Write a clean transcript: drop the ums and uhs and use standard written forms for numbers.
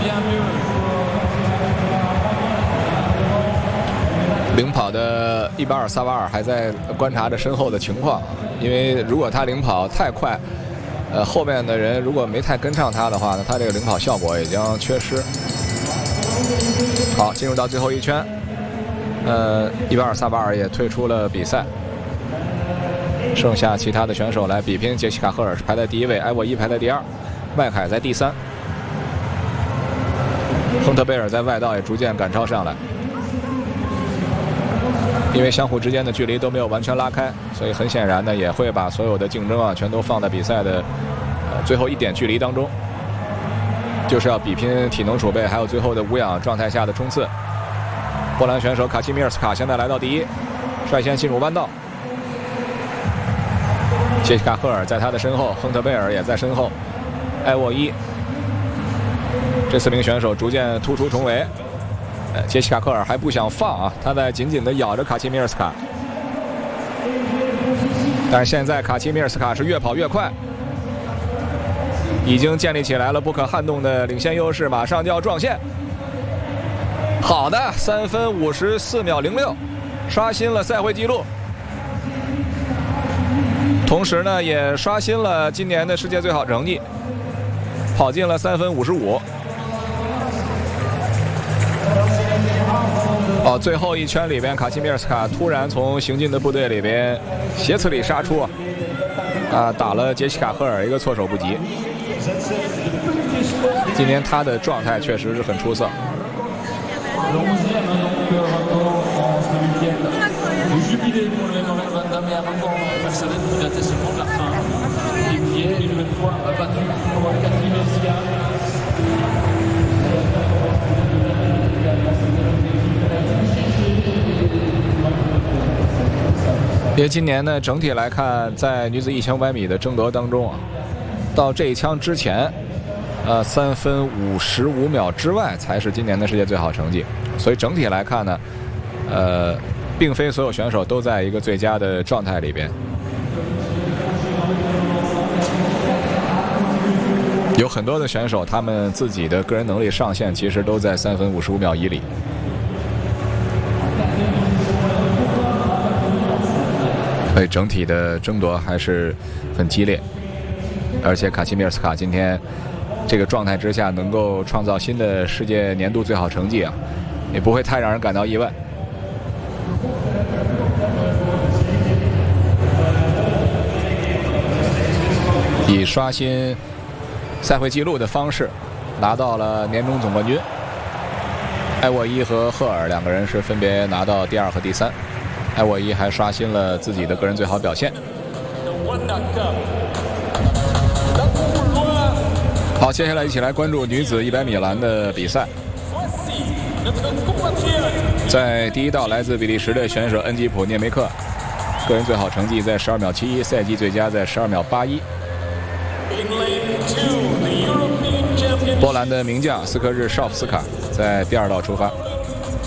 领跑的伊巴尔萨瓦尔还在观察着身后的情况，因为如果他领跑太快，后面的人如果没太跟上他的话呢，他这个领跑效果也将缺失。好，进入到最后一圈，伊巴尔萨瓦尔也退出了比赛，剩下其他的选手来比拼。杰西卡·赫尔是排在第1位，埃沃伊排在第2，麦凯在第3，亨特贝尔在外道也逐渐赶超上来。因为相互之间的距离都没有完全拉开，所以很显然呢，也会把所有的竞争啊全都放在比赛的最后一点距离当中，就是要比拼体能储备，还有最后的无氧状态下的冲刺。波兰选手卡奇米尔斯卡现在来到第1，率先进入弯道。杰西卡·赫尔在他的身后，亨特贝尔也在身后，埃沃伊。这4名选手逐渐突出重围。杰西卡·赫尔还不想放啊，他在紧紧地咬着卡奇米尔斯卡。但是现在卡奇米尔斯卡是越跑越快，已经建立起来了不可撼动的领先优势，马上就要撞线。好的，3分54秒06，刷新了赛会纪录，同时呢也刷新了今年的世界最好成绩，跑进了3分55。最后一圈里边，卡奇米尔斯卡突然从行进的部队里边斜刺里杀出，打了杰西卡·赫尔一个措手不及。今天他的状态确实是很出色。因为今年呢，整体来看，在女子1500米的争夺当中啊，到这一枪之前，3分55秒之外才是今年的世界最好成绩。所以整体来看呢，并非所有选手都在一个最佳的状态里边。有很多的选手，他们自己的个人能力上限其实都在3分55秒以里。所以整体的争夺还是很激烈，而且卡奇米尔斯卡今天这个状态之下能够创造新的世界年度最好成绩啊，也不会太让人感到意外。以刷新赛会纪录的方式拿到了年终总冠军。埃沃伊和赫尔两个人是分别拿到第2和第3。埃沃伊还刷新了自己的个人最好表现。好，接下来一起来关注女子100米栏的比赛。在第1道，来自比利时的选手恩吉普涅梅克，个人最好成绩在12秒71，赛季最佳在12秒81。波兰的名将斯科日绍夫斯卡在第2道出发。